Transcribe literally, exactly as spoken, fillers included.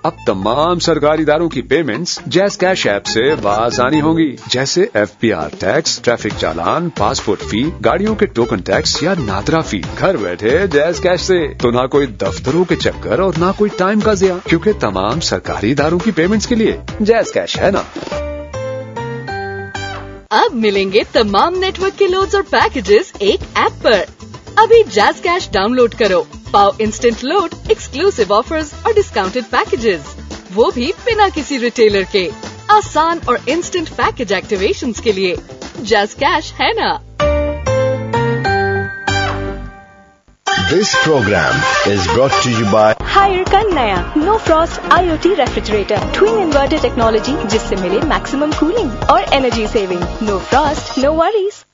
अब तमाम सरकारी इदारों की पेमेंट्स जैज़ कैश ऐप से आसानी होंगी, जैसे F P R tax, traffic चालान, पासपोर्ट फी, गाड़ियों के टोकन टैक्स या नादरा फी। घर बैठे जैज़ कैश से तो ना कोई दफ्तरों के चक्कर और ना कोई टाइम का ज़िया, क्योंकि तमाम सरकारी इदारों की पेमेंट्स के लिए जैज़ कैश है ना। अब मिलेंगे तमाम नेटवर्क के लोड्स और पैकेजेस एक ऐप पर। अभी जैज़ कैश डाउनलोड करो, पाओ इंस्टेंट लोड, एक्सक्लूसिव ऑफर्स और डिस्काउंटेड पैकेजेस, वो भी बिना किसी रिटेलर के। आसान और इंस्टेंट पैकेज एक्टिवेशंस के लिए जैज़ कैश है ना। This program is brought to you by higher का नया नो फ्रॉस्ट आई O T refrigerator, twin inverter technology, जिससे मिले मैक्सिमम कूलिंग और energy saving. No Frost, no worries.